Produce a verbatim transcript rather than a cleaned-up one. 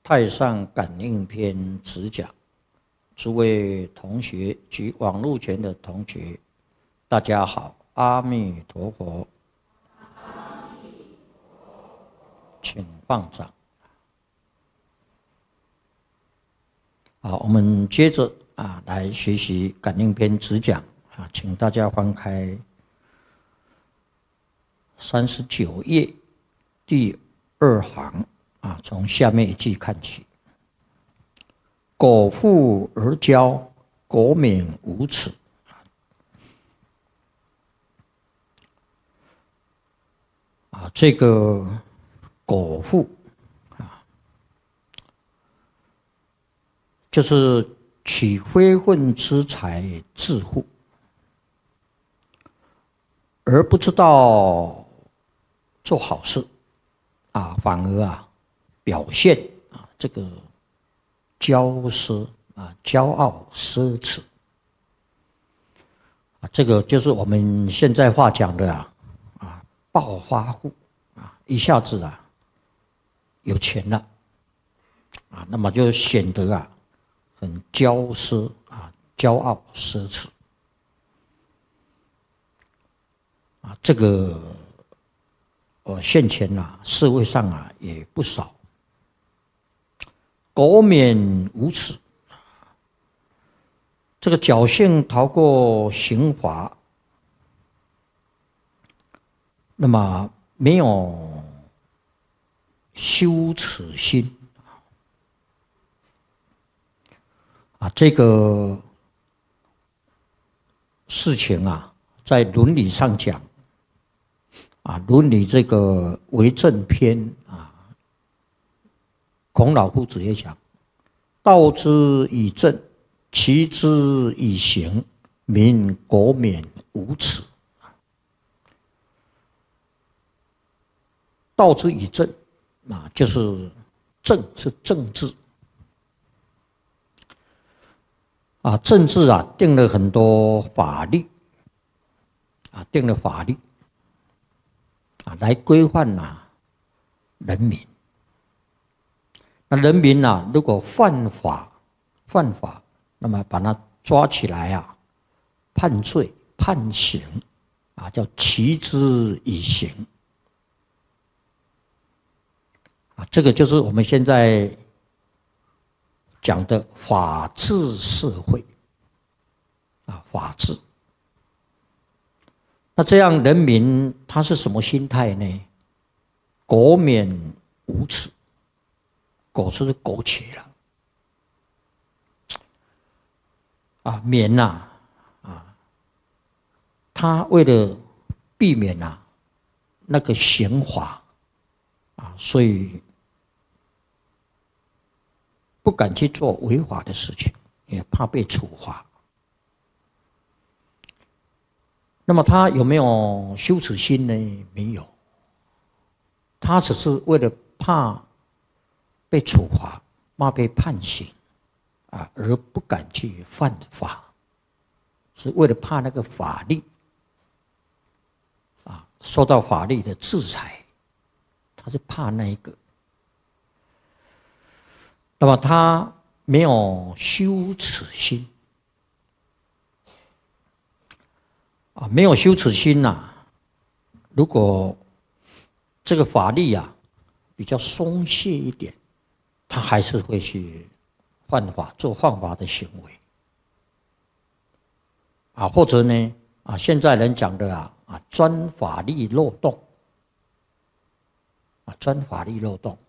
太上感应篇直讲，诸位同学及网络前的同学，大家好，阿弥陀佛，请放掌。好，我们接着啊来学习感应篇直讲啊，请大家翻开三十九页第二行啊，从下面一句看起。苟富而骄，苟免无耻。啊，这个苟富啊，就是取非分之财致富，而不知道做好事啊，反而啊表现啊这个骄奢啊，骄傲奢侈啊，这个就是我们现在话讲的啊啊暴发户啊，一下子啊有钱了啊，那么就显得啊很骄奢啊，骄傲奢侈啊，这个呃现前啊社会上啊也不少。苟免无耻，这个侥幸逃过刑罚，那么没有羞耻心啊，这个事情啊，在伦理上讲啊，伦理这个为政篇啊。孔老夫子也讲：“道之以政，齐之以刑，民苟免无耻。”道之以政啊，就是政是政治啊，政治啊定了很多法律啊，定了法律啊，来规范啊人民。那人民啊，如果犯法，犯法，那么把他抓起来啊，判罪判刑，啊，叫齐之以刑，啊，这个就是我们现在讲的法治社会，啊，法治。那这样人民他是什么心态呢？苟免无耻。苟是苟且了啊，免呐 啊, 啊，他为了避免啊那个刑罚啊，所以不敢去做违法的事情，也怕被处罚。那么他有没有羞耻心呢？没有，他只是为了怕被处罚，怕被判刑啊，而不敢去犯法，是为了怕那个法律啊受到法律的制裁，他是怕那一个。那么他没有羞耻心啊，没有羞耻心呐、啊。如果这个法律啊比较松懈一点，他还是会去犯法，做犯法的行为啊，或者呢啊，现在人讲的啊啊，钻法律漏洞啊，钻法律漏洞